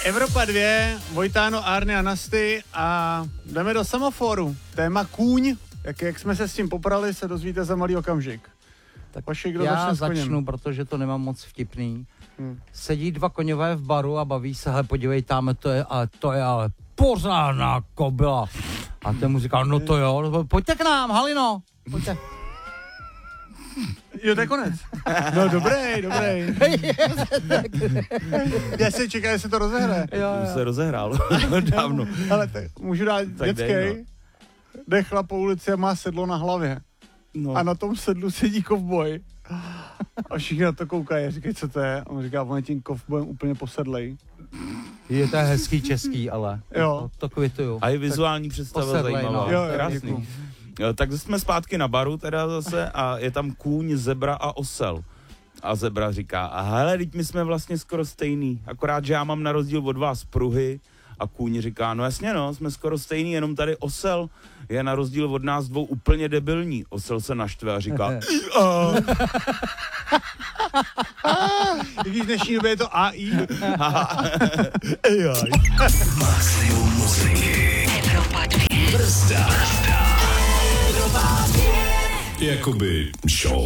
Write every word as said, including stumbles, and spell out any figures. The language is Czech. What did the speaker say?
Evropa dva, Vojtáno, Arny a Nasty a jdeme do semaforu. Téma kůň, jak, jak jsme se s tím poprali, se dozvíte za malý okamžik. Tak Vaši, kdo já začne začnu, protože to nemám moc vtipný. Hmm. Sedí dva koňové v baru a baví se, hele, podívej, tam to je, ale to je ale pořádná kobila. A ten mu říkal, no to jo, pojďte k nám, Halino, pojďte. Jo, to je konec. No, dobrý, dobrý. Já si čekám, jestli to rozehraje. To se rozehrálo dávno. Ale tak, můžu dát Tak dětský. dej, no. Jde chlap po ulici a má sedlo na hlavě. No. A na tom sedlu sedí kovboj. A všichni na to koukají a říkají, co to je. A on říká, on je tím kovbojem úplně posedlej. Je to hezký český, ale Jo. to, to kvituju. A je vizuální představa posedlej, zajímavá. no. Jo, jo, Krásný. děkuju. Jo, tak jsme zpátky na baru teda zase a je tam kůň, zebra a osel. A zebra říká, a hele, teď my jsme vlastně skoro stejný, akorát, že já mám na rozdíl od vás pruhy. A kůň říká, no jasně no, jsme skoro stejný, jenom tady osel je na rozdíl od nás dvou úplně debilní. Osel se naštve a říká, I když v dnešní době je to A I. Maximum muziky. Evropa dva. Brzda. Brzda. Evropa dva. Jakoby show.